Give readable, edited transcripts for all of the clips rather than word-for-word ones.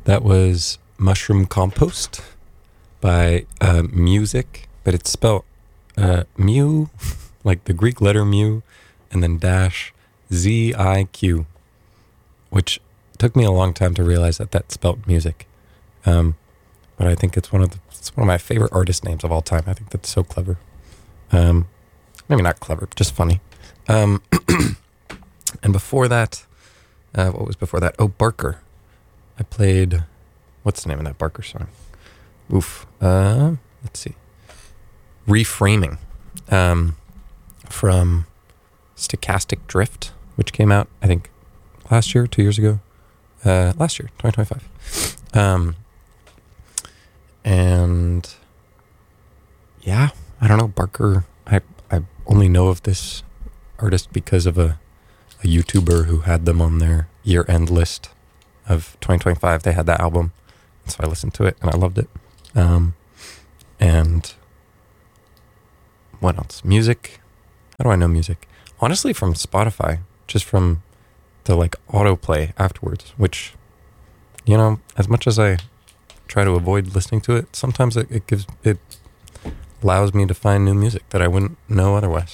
That was Mushroom Compost by Music, but it's spelled mu, like the Greek letter mu, and then dash ZIQ, which took me a long time to realize that that spelled music. But I think it's one of my favorite artist names of all time. I think that's so clever. Maybe not clever, but just funny. And before that, what was before that? Oh, Barker. I played, what's the name of that Barker song? Oof. Let's see. Reframing. From Stochastic Drift, which came out, I think, last year, 2 years ago. Last year, 2025. And yeah, I don't know, Barker, I only know of this artist because of a YouTuber who had them on their year-end list of 2025. They had that album, so I listened to it and I loved it. And what else? Music. How do I know music? Honestly, from Spotify, just from the like autoplay afterwards, which, you know, as much as I try to avoid listening to it, sometimes it allows me to find new music that I wouldn't know otherwise.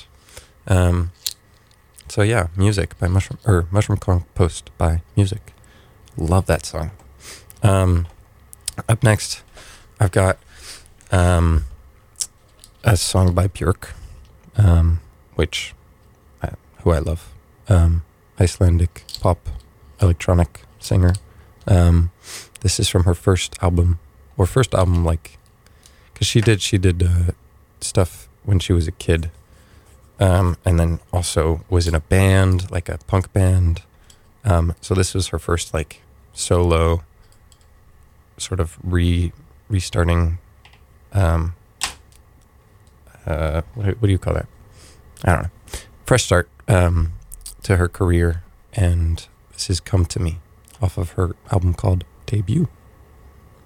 So yeah, Music by Mushroom Compost by Music. Love that song. Up next, I've got a song by Björk, who I love. Icelandic pop electronic singer. This is from her first album, like, because she did stuff when she was a kid, and then also was in a band, like a punk band. So this was her first like solo, sort of restarting. What do you call that? I don't know. Fresh start to her career, and this is "Come to Me" off of her album called Debut.